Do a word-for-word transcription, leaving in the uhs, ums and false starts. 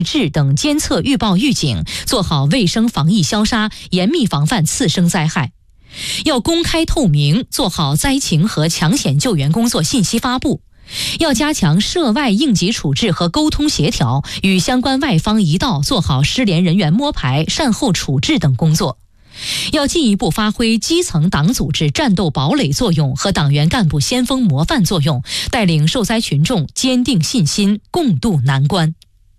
治等监测预报预警，做好卫生防疫消杀，严密防范次生灾害。要公开透明，做好灾情和抢险救援工作信息发布。要加强涉外应急处置和沟通协调，与相关外方一道做好失联人员摸排、善后处置等工作。要进一步发挥基层党组织战斗堡垒作用和党员干部先锋模范作用，带领受灾群众坚定信心，共度难关。